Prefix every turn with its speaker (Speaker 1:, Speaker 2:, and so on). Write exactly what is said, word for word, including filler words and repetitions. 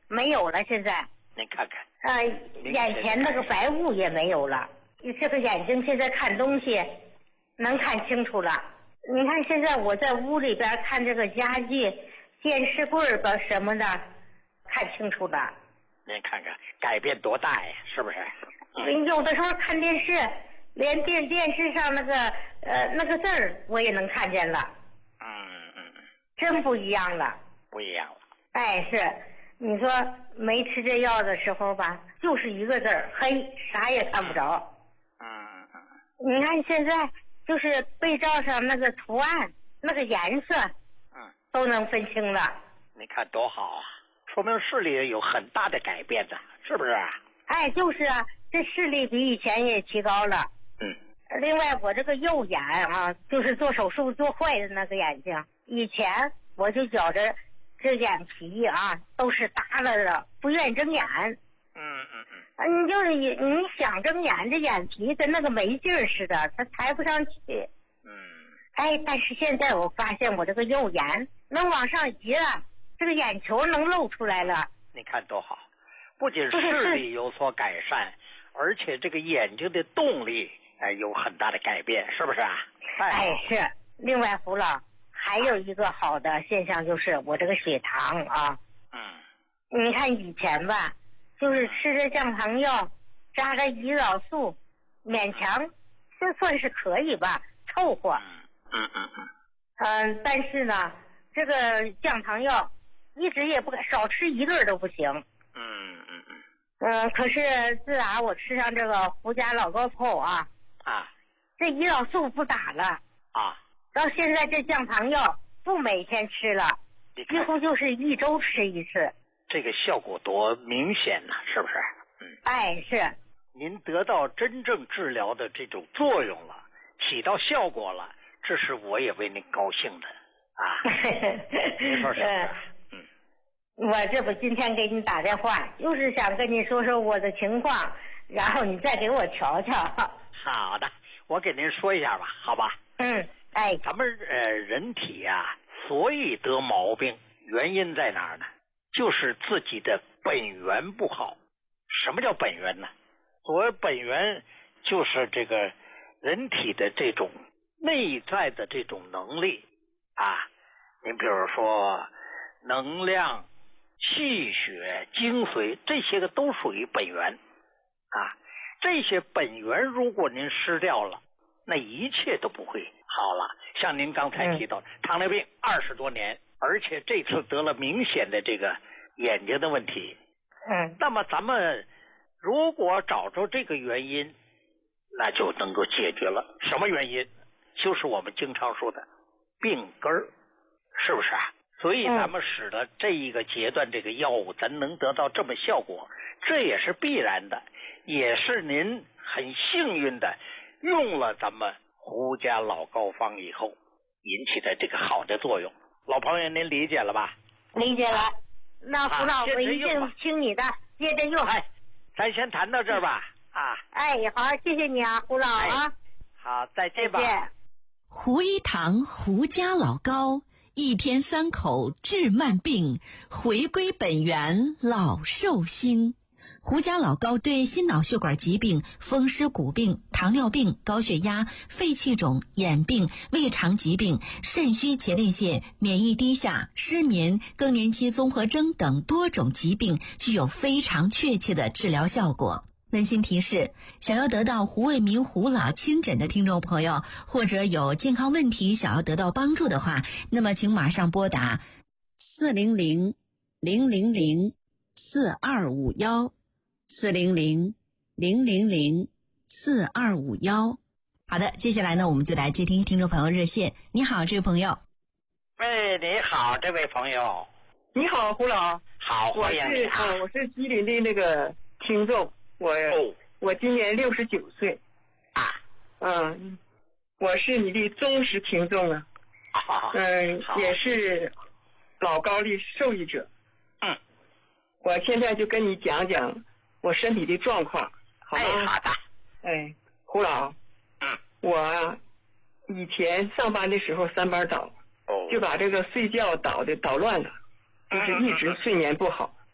Speaker 1: 没有了，现在。
Speaker 2: 您看看。
Speaker 1: 呃，眼前那个白雾也没有了，这个眼睛现在看东西能看清楚了。你看现在我在屋里边看这个家具、电视柜吧什么的，看清楚了。
Speaker 2: 您看看改变多大呀，是不是？
Speaker 1: 嗯、有的时候看电视，连电电视上那个呃那个字儿我也能看见了。
Speaker 2: 嗯嗯嗯，
Speaker 1: 真不一样了。
Speaker 2: 不一样了。
Speaker 1: 哎，是。你说没吃这药的时候吧，就是一个字儿黑，啥也看不着。
Speaker 2: 嗯嗯。
Speaker 1: 你看现在就是被罩上那个图案、那个颜色，
Speaker 2: 嗯，
Speaker 1: 都能分清了。
Speaker 2: 你看多好啊，说明视力有很大的改变的，是不是？
Speaker 1: 哎，就是啊，这视力比以前也提高了。
Speaker 2: 嗯。
Speaker 1: 另外，我这个右眼啊，就是做手术做坏的那个眼睛，以前我就觉着。这眼皮啊都是耷拉的，不愿意睁眼。
Speaker 2: 嗯嗯嗯。
Speaker 1: 啊，你就是你你想睁眼，这眼皮跟那个没劲儿似的，它抬不上去。
Speaker 2: 嗯。
Speaker 1: 哎，但是现在我发现我这个右眼能往上移了，这个眼球能露出来了。
Speaker 2: 你看多好，不仅视力有所改善，而且这个眼睛的动力哎有很大的改变，是不是啊？
Speaker 1: 哎，是。另外，胡老。还有一个好的现象就是我这个血糖啊，
Speaker 2: 嗯，
Speaker 1: 你看以前吧，就是吃着降糖药，扎着胰岛素，勉强这算是可以吧，凑合。
Speaker 2: 嗯嗯嗯。
Speaker 1: 嗯，但是呢，这个降糖药一直也不敢少吃一顿都不行。
Speaker 2: 嗯嗯嗯。
Speaker 1: 嗯，可是自打我吃上这个胡家老高后啊，
Speaker 2: 啊，
Speaker 1: 这胰岛素不打了
Speaker 2: 啊。
Speaker 1: 到现在这降糖药不每天吃了，几乎就是一周吃一次。
Speaker 2: 这个效果多明显呢，是不是？嗯，
Speaker 1: 哎，是。
Speaker 2: 您得到真正治疗的这种作用了，起到效果了，这是我也为您高兴的啊。您说是不是？嗯。
Speaker 1: 我这不今天给你打电话，就是想跟你说说我的情况，然后你再给我瞧瞧。
Speaker 2: 好的，我给您说一下吧，好吧？
Speaker 1: 嗯。哎，
Speaker 2: 咱们呃人体啊，所以得毛病，原因在哪儿呢？就是自己的本源不好。什么叫本源呢？所谓本源，就是这个人体的这种内在的这种能力啊。您比如说能量、气血、精髓，这些个都属于本源啊。这些本源如果您失掉了，那一切都不会好了。像您刚才提到、嗯、糖尿病二十多年，而且这次得了明显的这个眼睛的问题。
Speaker 1: 嗯，
Speaker 2: 那么咱们如果找着这个原因，那就能够解决了。什么原因？就是我们经常说的病根儿，是不是啊？所以咱们使得这一个阶段这个药物咱能得到这么效果，这也是必然的，也是您很幸运的用了咱们胡家老膏方以后引起的这个好的作用。老朋友您理解了吧？
Speaker 1: 理解了。那胡老我一定听你的，接着用。
Speaker 2: 哎，咱先谈到这儿吧。啊，
Speaker 1: 哎，好，谢谢你啊，胡老啊。
Speaker 2: 哎、好，再见吧。
Speaker 1: 再见。
Speaker 3: 胡一堂胡家老膏，一天三口治慢病，回归本源老寿星。胡家老膏对心脑血管疾病、风湿骨病、糖尿病、高血压、肺气肿、眼病、胃肠疾病、肾虚前列腺、免疫低下、失眠、更年期综合征等多种疾病具有非常确切的治疗效果。温馨提示，想要得到胡卫民胡老亲诊的听众朋友，或者有健康问题想要得到帮助的话，那么请马上拨打四零零零零零四二五幺四零零零零零四二五幺。好的，接下来呢，我们就来接听听众朋友热线。你好，这位朋友。
Speaker 2: 喂，你好，这位朋友。
Speaker 4: 你好，胡老。
Speaker 2: 好，欢迎你啊。
Speaker 4: 我是呃，我是吉林的那个听众。我、哦、我今年六十九岁
Speaker 2: 啊，
Speaker 4: 嗯，我是你的忠实听众啊，嗯，也是老高的受益者。
Speaker 2: 嗯，
Speaker 4: 我现在就跟你讲讲我身体的状况，好吗？
Speaker 2: 哎，好的。
Speaker 4: 哎，胡老，
Speaker 2: 嗯，
Speaker 4: 我啊，以前上班的时候三班倒，
Speaker 2: 哦，
Speaker 4: 就把这个睡觉倒的捣乱了，就是一直睡眠不好。